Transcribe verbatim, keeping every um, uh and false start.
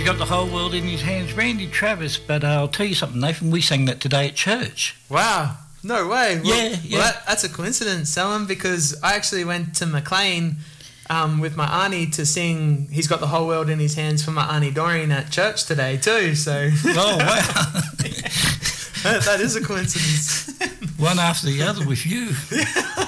got the whole world in his hands, Randy Travis. But uh, I'll tell you something, Nathan, we sang that today at church. Wow. No way. Well, yeah, yeah. Well, that, that's a coincidence, Salem, because I actually went to Maclean um, with my auntie to sing He's Got the Whole World in His Hands for my auntie Doreen at church today too. So. Oh, wow. that, that is a coincidence. One after the other with you.